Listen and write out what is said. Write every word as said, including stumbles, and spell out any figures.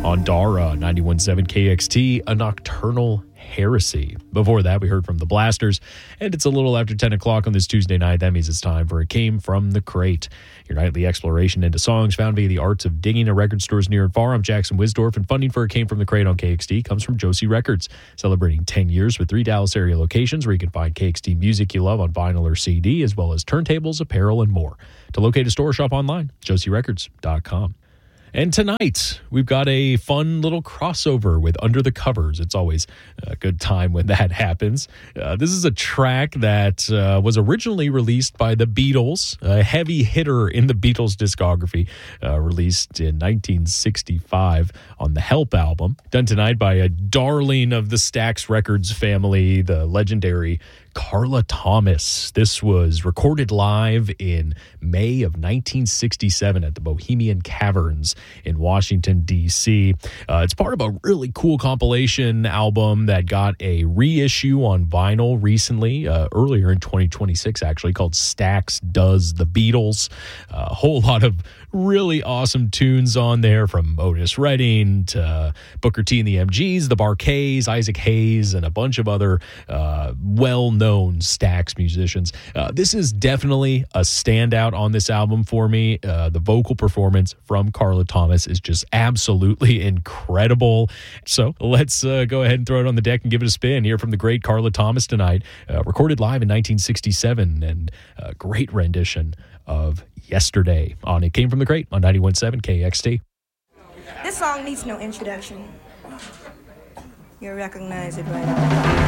On Dara, ninety-one point seven K X T, A Nocturnal Heresy. Before that, we heard from the Blasters, and it's a little after ten o'clock on this Tuesday night. That means it's time for It Came From the Crate, your nightly exploration into songs found via the arts of digging at record stores near and far. I'm Jackson Wisdorf, and funding for It Came From the Crate on K X T comes from Josie Records, celebrating ten years with three Dallas area locations where you can find K X T music you love on vinyl or C D, as well as turntables, apparel, and more. To locate a store, shop online, josie records dot com. And tonight, we've got a fun little crossover with Under the Covers. It's always a good time when that happens. Uh, this is a track that uh, was originally released by the Beatles, a heavy hitter in the Beatles discography, uh, released in nineteen sixty-five on the Help album. Done tonight by a darling of the Stax Records family, the legendary Carla Thomas. This was recorded live in May of nineteen sixty-seven at the Bohemian Caverns in Washington, D C. Uh, it's part of a really cool compilation album that got a reissue on vinyl recently, uh, earlier in twenty twenty-six, actually, called Stax Does the Beatles. Uh, a whole lot of really awesome tunes on there, from Otis Redding to uh, Booker T and the M Gs, the Bar-Kays, Isaac Hayes, and a bunch of other uh, well-known Stax musicians. Uh, this is definitely a standout on this album for me. Uh, the vocal performance from Carla Thomas is just absolutely incredible. So let's uh, go ahead and throw it on the deck and give it a spin. Hear from the great Carla Thomas tonight, uh, recorded live in nineteen sixty-seven, and a great rendition of Yesterday on It Came From the Crate on ninety-one point seven K X T. This song needs no introduction. You'll recognize it right away.